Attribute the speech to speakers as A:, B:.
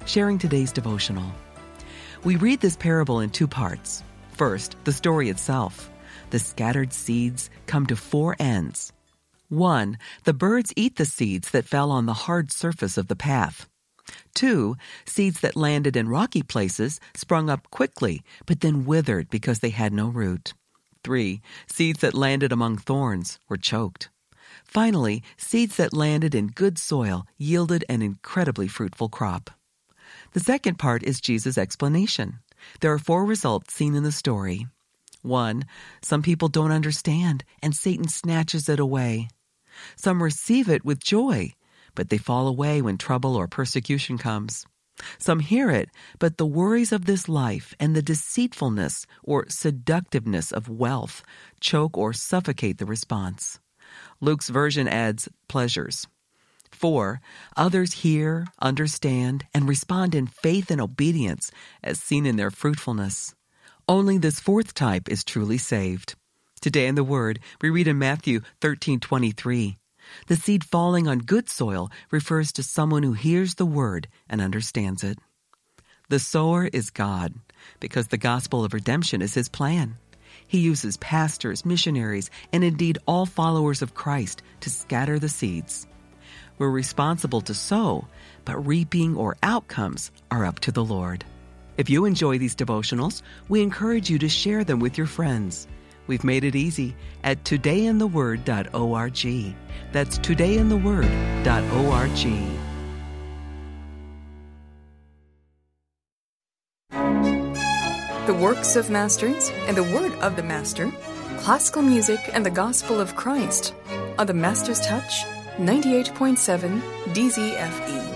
A: sharing today's devotional. We read this parable in two parts. First, the story itself. The scattered seeds come to four ends. 1. The birds eat the seeds that fell on the hard surface of the path. 2. Seeds that landed in rocky places sprung up quickly, but then withered because they had no root. 3. Seeds that landed among thorns were choked. Finally, seeds that landed in good soil yielded an incredibly fruitful crop. The second part is Jesus' explanation. There are four results seen in the story. 1. Some people don't understand, and Satan snatches it away. Some receive it with joy, but they fall away when trouble or persecution comes. Some hear it, but the worries of this life and the deceitfulness or seductiveness of wealth choke or suffocate the response. Luke's version adds pleasures. 4. Others hear, understand, and respond in faith and obedience, as seen in their fruitfulness. Only this fourth type is truly saved. Today in the Word, we read in Matthew 13:23. The seed falling on good soil refers to someone who hears the Word and understands it. The sower is God, because the gospel of redemption is His plan. He uses pastors, missionaries, and indeed all followers of Christ to scatter the seeds. We're responsible to sow, but reaping or outcomes are up to the Lord. If you enjoy these devotionals, we encourage you to share them with your friends. We've made it easy at todayintheword.org. That's todayintheword.org.
B: The works of masters and the word of the master, classical music and the gospel of Christ on the Master's Touch 98.7 DZFE.